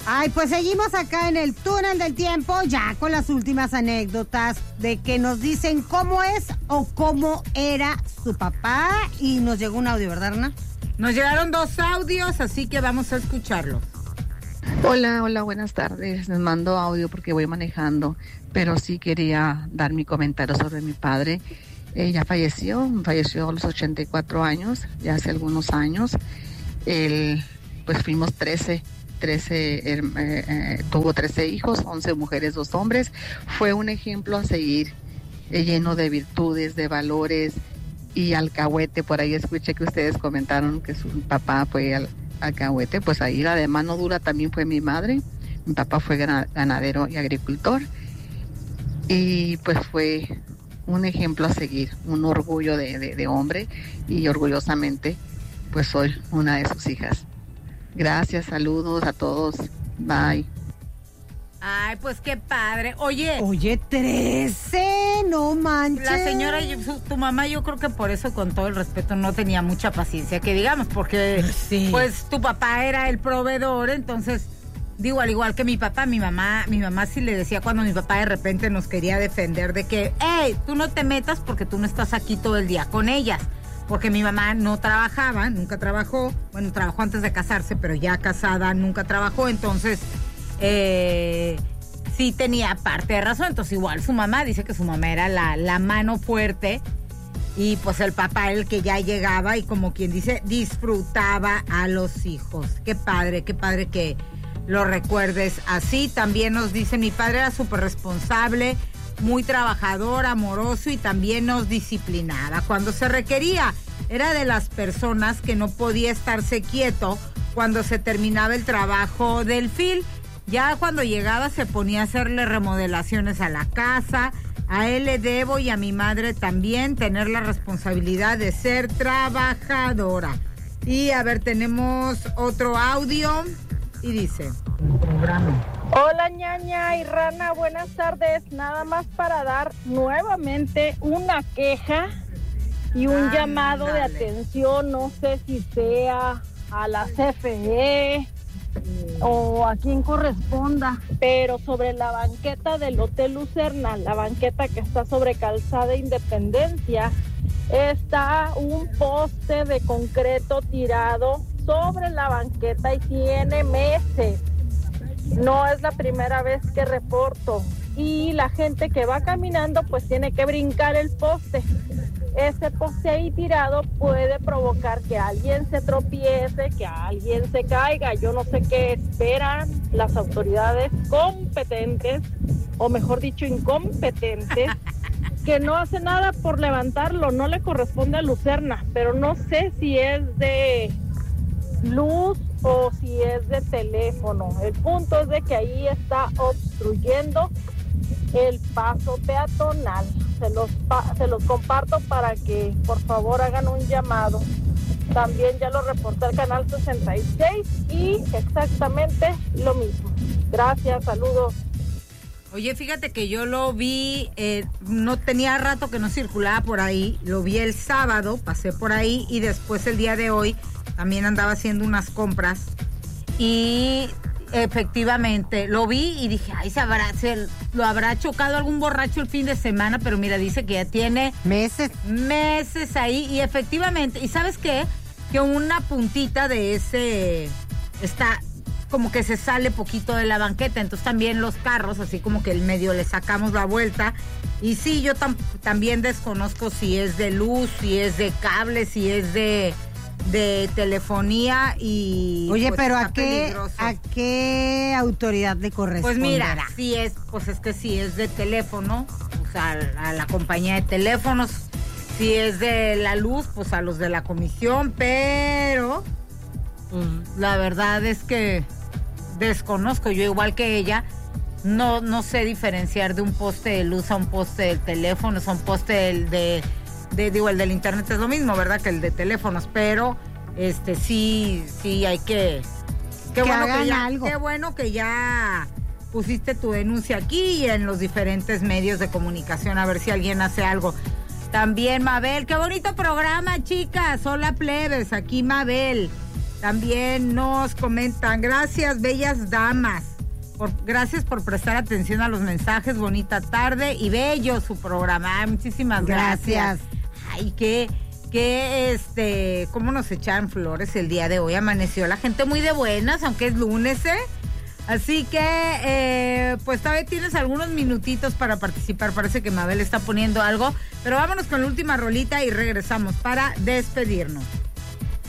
Ay, pues seguimos acá en el túnel del tiempo, ya con las últimas anécdotas de que nos dicen cómo es o cómo era su papá. Y nos llegó un audio, ¿verdad, Erna? Nos llegaron 2 audios, así que vamos a escucharlos. Hola, buenas tardes. Les mando audio porque voy manejando, pero sí quería dar mi comentario sobre mi padre. Ella falleció a los 84 años, ya hace algunos años. Él, pues fuimos 13, tuvo 13 hijos, 11 mujeres, 2 hombres. Fue un ejemplo a seguir, lleno de virtudes, de valores y alcahuete. Por ahí escuché que ustedes comentaron que su papá fue alcahuete, pues ahí la de mano dura también fue mi madre. Mi papá fue ganadero y agricultor y pues fue un ejemplo a seguir, un orgullo de hombre, y orgullosamente pues soy una de sus hijas. Gracias, saludos a todos, bye. Ay, pues qué padre. Oye, 13, no manches. la señora, tu mamá, yo creo que por eso, con todo el respeto, no tenía mucha paciencia, que digamos, porque sí, pues tu papá era el proveedor. Entonces, digo, al igual que mi papá, mi mamá sí le decía cuando mi papá de repente nos quería defender de que, hey, tú no te metas porque tú no estás aquí todo el día con ellas. Porque mi mamá no trabajaba, nunca trabajó. Bueno, trabajó antes de casarse, pero ya casada nunca trabajó. Entonces, sí tenía parte de razón. Entonces, igual su mamá dice que su mamá era la mano fuerte. Y pues el papá, el que ya llegaba y, como quien dice, disfrutaba a los hijos. Qué padre que lo recuerdes así. También nos dice, mi padre era súper responsable, muy trabajador, amoroso, y también nos disciplinaba cuando se requería. Era de las personas que no podía estarse quieto cuando se terminaba el trabajo del FIL. Ya cuando llegaba se ponía a hacerle remodelaciones a la casa. A él le debo, y a mi madre también, tener la responsabilidad de ser trabajadora. Y a ver, tenemos otro audio y dice: Hola, ñaña y rana, buenas tardes. Nada más para dar nuevamente una queja y un llamado de atención. No sé si sea a la CFE o a quien corresponda, pero sobre la banqueta del Hotel Lucerna, la banqueta que está sobre Calzada Independencia, está un poste de concreto tirado sobre la banqueta y tiene meses. No es la primera vez que reporto, y la gente que va caminando pues tiene que brincar el poste. Ese poste ahí tirado puede provocar que alguien se tropiece, que alguien se caiga. Yo no sé qué esperan las autoridades competentes, o mejor dicho, incompetentes, que no hace nada por levantarlo. No le corresponde a Lucerna, pero no sé si es de luz o si es de teléfono. El punto es de que ahí está obstruyendo el paso peatonal. Se los comparto para que por favor hagan un llamado. También ya lo reporté al canal 66 y exactamente lo mismo. Gracias, saludos. Oye, fíjate que yo lo vi, no tenía rato que no circulaba por ahí, lo vi el sábado, pasé por ahí, y después el día de hoy también andaba haciendo unas compras y efectivamente lo vi y dije, ay, lo habrá chocado algún borracho el fin de semana, pero mira, dice que ya tiene meses ahí, y efectivamente, ¿y sabes qué? Que una puntita de ese está como que se sale poquito de la banqueta, entonces también los carros, así como que el medio le sacamos la vuelta. Y sí, yo también desconozco si es de luz, si es de cable, si es de telefonía. Y oye, pues, pero ¿a qué autoridad le corresponde? Pues mira, es que si es de teléfono, o sea, a la compañía de teléfonos. Si es de la luz, pues a los de la comisión, pero la verdad es que desconozco. Yo, igual que ella, no sé diferenciar de un poste de luz a un poste del teléfono. Es un poste el del internet es lo mismo, ¿verdad? Que el de teléfonos, pero sí hay que qué bueno que ya pusiste tu denuncia aquí y en los diferentes medios de comunicación, a ver si alguien hace algo. También Mabel, qué bonito programa, chicas. Hola, plebes, aquí Mabel. También nos comentan, gracias, bellas damas. Gracias por prestar atención a los mensajes. Bonita tarde y bello su programa. Muchísimas gracias. Ay, cómo nos echan flores el día de hoy. Amaneció la gente muy de buenas, aunque es lunes, ¿eh? Así que, pues todavía tienes algunos minutitos para participar. Parece que Mabel está poniendo algo. Pero vámonos con la última rolita y regresamos para despedirnos.